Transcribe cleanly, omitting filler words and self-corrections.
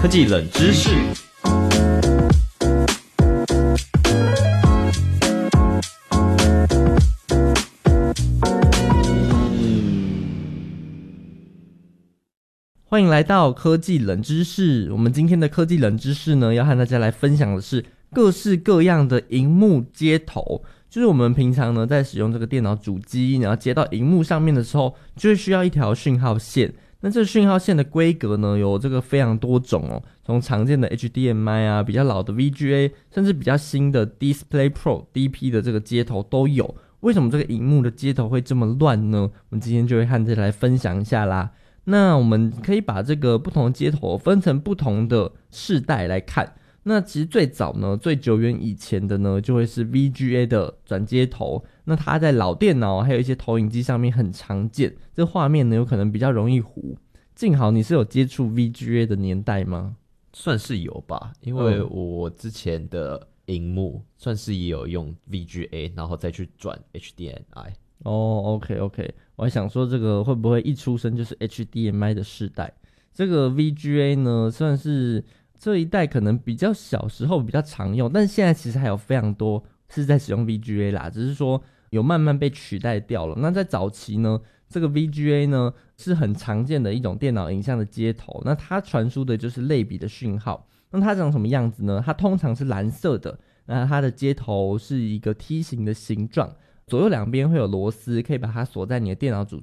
科技冷知识。 欢迎来到科技冷知识。我们今天的科技冷知识呢，要和大家来分享的是各式各样的萤幕接头。就是我们平常呢在使用这个电脑主机，然后接到萤幕上面的时候，就会需要一条讯号线。那这个讯号线的规格呢，有这个非常多种哦，从常见的 HDMI 啊，比较老的 VGA， 甚至比较新的 DisplayPort DP 的这个接头都有。为什么这个萤幕的接头会这么乱呢？我们今天就会和大家来分享一下啦。那我们可以把这个不同的接头分成不同的世代来看。那其实最早呢，最久远以前的呢，就会是 VGA 的转接头。那它在老电脑还有一些投影机上面很常见，这画面呢有可能比较容易糊。静豪，你是有接触 VGA 的年代吗？ 算是有吧，因为我之前的萤幕算是也有用 VGA， 然后再去转 HDMI。 OK， 我还想说这个会不会一出生就是 HDMI 的世代？这个 VGA 呢，算是这一代可能比较小时候比较常用，但现在其实还有非常多是在使用 VGA 啦，只是说有慢慢被取代掉了。那在早期呢，这个 VGA 呢是很常见的一种电脑影像的接头，那它传输的就是类比的讯号。那它长什么样子呢？它通常是蓝色的，那它的接头是一个梯形的形状。左右两边会有螺丝，可以把它锁在你的电脑主